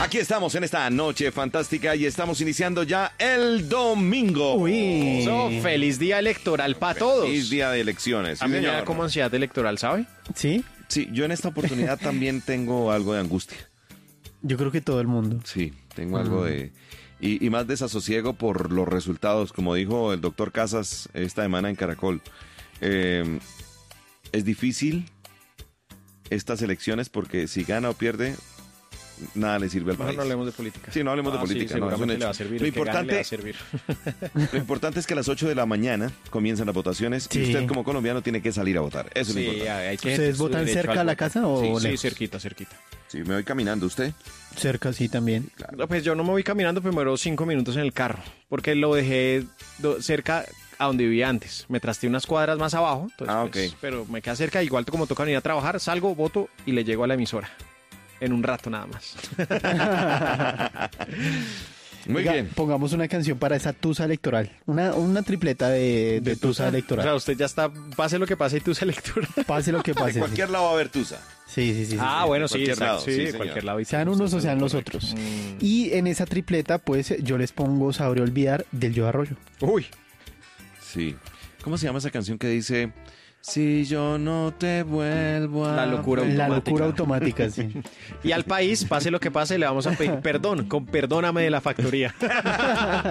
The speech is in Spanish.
Aquí estamos en esta noche fantástica y estamos iniciando ya el domingo. Uy. Feliz día electoral para todos. Feliz día de elecciones. A Sí, mí me da señor. como ansiedad electoral, ¿sabe? ¿Sí? Sí, yo en esta oportunidad también tengo algo de angustia. Yo creo que todo el mundo. Sí, tengo algo de... Y más desasosiego por los resultados, como dijo el doctor Casas esta semana en Caracol. Es difícil estas elecciones porque si gana o pierde, nada le sirve al Mejor país. no hablemos de política. Sí, no hablemos de política. Sí, no, es un seguramente le va a hecho. servir. Lo el que gane le va a importante, servir. lo importante es que a las 8 de la mañana comienzan las votaciones y Sí. usted como colombiano tiene que salir a votar. Eso es lo Sí, importante. hay que ¿Ustedes votan cerca a la casa o Sí, lejos? cerquita. Sí, me voy caminando. ¿Usted? Cerca, sí, también. No, pues yo no me voy caminando, primero 5 minutos en el carro, porque lo dejé cerca a donde vivía antes. Me trasté unas cuadras más abajo, entonces, pues, ok. pero me queda cerca, igual como toca venir a trabajar, salgo, voto y le llego a la emisora. En un rato nada más. Muy Oiga, bien. Pongamos una canción para esa tusa electoral. Una tripleta de tusa O electoral. sea, usted ya está, pase lo que pase y tú esa lectura. Pase lo que De pase. cualquier lado va a haber tusa. Sí. Bueno, sí, cualquier exacto, lado, sí, sí, de señor. cualquier lado. y Sean sí, unos o usted sean está los correcto. otros. Y en esa tripleta, pues, yo les pongo Sabré Olvidar del Yo Arroyo. Uy, Sí. ¿Cómo se llama esa canción que dice... Si yo no te vuelvo a... La locura ver"? La Automática. locura automática, sí. y al país, pase lo que pase, le vamos a pedir perdón, con perdóname de la factoría.